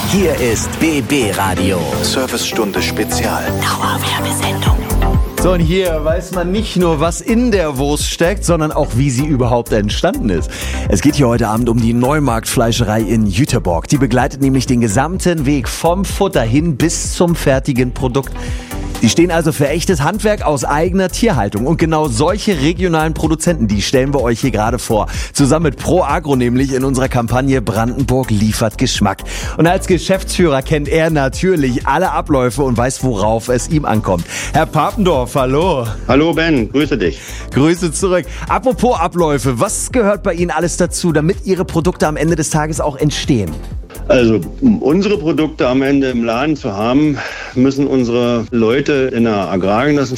Hier ist BB Radio. Servicestunde Spezial. Dauerwerbesendung. So, und hier weiß man nicht nur, was in der Wurst steckt, sondern auch, wie sie überhaupt entstanden ist. Es geht hier heute Abend um die Neumarktfleischerei in Jüterborg. Die begleitet nämlich den gesamten Weg vom Futter hin bis zum fertigen Produkt. Die stehen also für echtes Handwerk aus eigener Tierhaltung. Und genau solche regionalen Produzenten, die stellen wir euch hier gerade vor. Zusammen mit Pro Agro nämlich in unserer Kampagne Brandenburg liefert Geschmack. Und als Geschäftsführer kennt er natürlich alle Abläufe und weiß, worauf es ihm ankommt. Herr Papendorf, hallo. Hallo Ben, grüße dich. Grüße zurück. Apropos Abläufe, was gehört bei Ihnen alles dazu, damit Ihre Produkte am Ende des Tages auch entstehen? Also, um unsere Produkte am Ende im Laden zu haben, müssen unsere Leute in der Agrargenossenschaft